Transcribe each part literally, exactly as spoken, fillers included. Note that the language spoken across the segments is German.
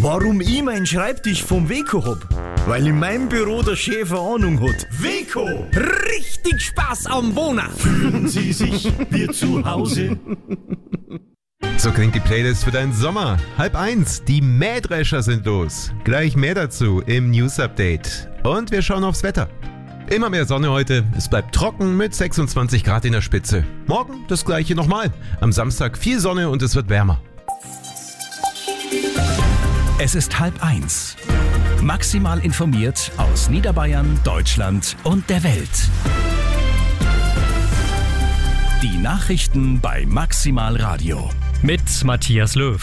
Warum ich meinen Schreibtisch vom Weco hab? Weil in meinem Büro der Chef eine Ahnung hat. Weco! Richtig Spaß am Wohnen! Fühlen Sie sich wie zu Hause? So klingt die Playlist für deinen Sommer. Halb eins, die Mähdrescher sind los. Gleich mehr dazu im News Update. Und wir schauen aufs Wetter. Immer mehr Sonne heute, es bleibt trocken mit sechsundzwanzig Grad in der Spitze. Morgen das gleiche nochmal. Am Samstag viel Sonne und es wird wärmer. Es ist halb eins. Maximal informiert aus Niederbayern, Deutschland und der Welt. Die Nachrichten bei Maximal Radio. Mit Matthias Löw.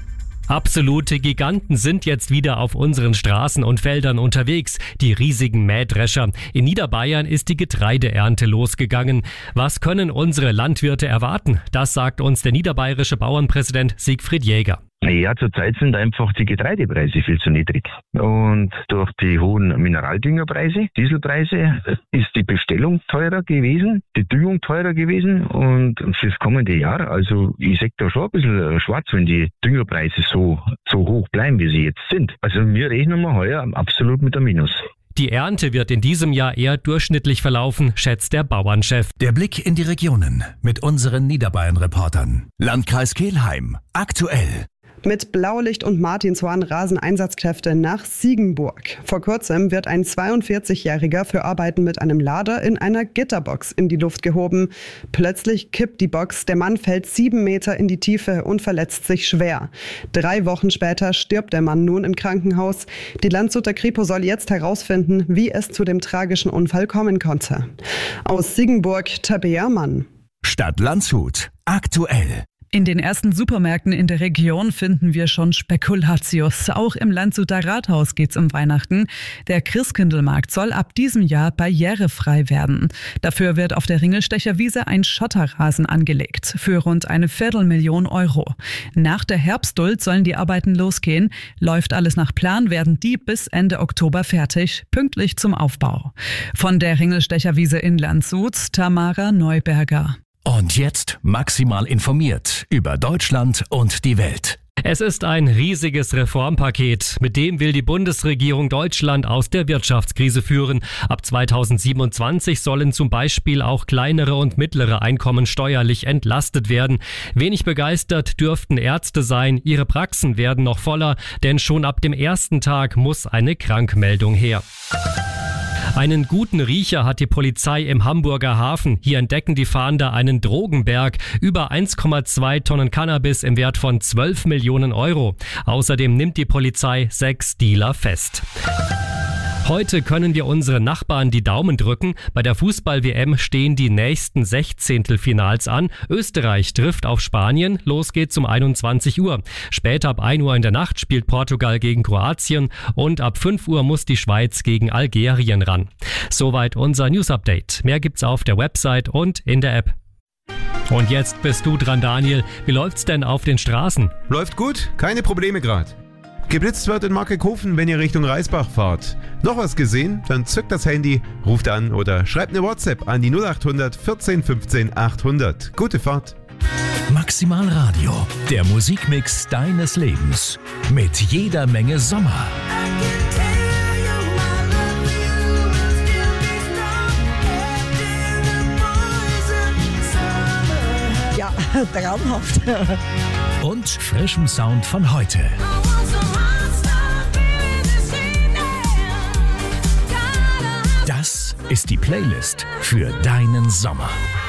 Absolute Giganten sind jetzt wieder auf unseren Straßen und Feldern unterwegs, die riesigen Mähdrescher. In Niederbayern ist die Getreideernte losgegangen. Was können unsere Landwirte erwarten? Das sagt uns der niederbayerische Bauernpräsident Siegfried Jäger. Ja, zurzeit sind einfach die Getreidepreise viel zu niedrig. Und durch die hohen Mineraldüngerpreise, Dieselpreise, ist die Bestellung teurer gewesen, die Düngung teurer gewesen. Und fürs kommende Jahr, also ich sehe da schon ein bisschen schwarz, wenn die Düngerpreise so, so hoch bleiben, wie sie jetzt sind. Also wir rechnen mal heuer absolut mit einem Minus. Die Ernte wird in diesem Jahr eher durchschnittlich verlaufen, schätzt der Bauernchef. Der Blick in die Regionen mit unseren Niederbayern-Reportern. Landkreis Kelheim, aktuell. Mit Blaulicht und Martinshorn rasen Einsatzkräfte nach Siegenburg. Vor kurzem wird ein zweiundvierzigjähriger für Arbeiten mit einem Lader in einer Gitterbox in die Luft gehoben. Plötzlich kippt die Box, der Mann fällt sieben Meter in die Tiefe und verletzt sich schwer. Drei Wochen später stirbt der Mann nun im Krankenhaus. Die Landshuter Kripo soll jetzt herausfinden, wie es zu dem tragischen Unfall kommen konnte. Aus Siegenburg, Tabea Mann. Stadt Landshut, aktuell. In den ersten Supermärkten in der Region finden wir schon Spekulatius. Auch im Landshuter Rathaus geht's um Weihnachten. Der Christkindlmarkt soll ab diesem Jahr barrierefrei werden. Dafür wird auf der Ringelstecher Wiese ein Schotterrasen angelegt. Für rund eine Viertelmillion Euro. Nach der Herbstduld sollen die Arbeiten losgehen. Läuft alles nach Plan, werden die bis Ende Oktober fertig, pünktlich zum Aufbau. Von der Ringelstecher Wiese in Landshut, Tamara Neuberger. Und jetzt maximal informiert über Deutschland und die Welt. Es ist ein riesiges Reformpaket. Mit dem will die Bundesregierung Deutschland aus der Wirtschaftskrise führen. Ab zweitausendsiebenundzwanzig sollen zum Beispiel auch kleinere und mittlere Einkommen steuerlich entlastet werden. Wenig begeistert dürften Ärzte sein. Ihre Praxen werden noch voller, denn schon ab dem ersten Tag muss eine Krankmeldung her. Einen guten Riecher hat die Polizei im Hamburger Hafen. Hier entdecken die Fahnder einen Drogenberg. Über eins Komma zwei Tonnen Cannabis im Wert von zwölf Millionen Euro. Außerdem nimmt die Polizei sechs Dealer fest. Heute können wir unseren Nachbarn die Daumen drücken. Bei der Fußball-W M stehen die nächsten Sechzehntelfinals an. Österreich trifft auf Spanien. Los geht's um einundzwanzig Uhr. Später ab ein Uhr in der Nacht spielt Portugal gegen Kroatien und ab fünf Uhr muss die Schweiz gegen Algerien ran. Soweit unser News-Update. Mehr gibt's auf der Website und in der App. Und jetzt bist du dran, Daniel. Wie läuft's denn auf den Straßen? Läuft gut, keine Probleme gerade. Geblitzt wird in Markighofen, wenn ihr Richtung Reisbach fahrt. Noch was gesehen? Dann zückt das Handy, ruft an oder schreibt eine WhatsApp an die null acht hundert vierzehn fünfzehn achthundert. Gute Fahrt. Maximal Radio, der Musikmix deines Lebens. Mit jeder Menge Sommer. Ja, traumhaft. Und frischem Sound von heute. Das ist die Playlist für deinen Sommer.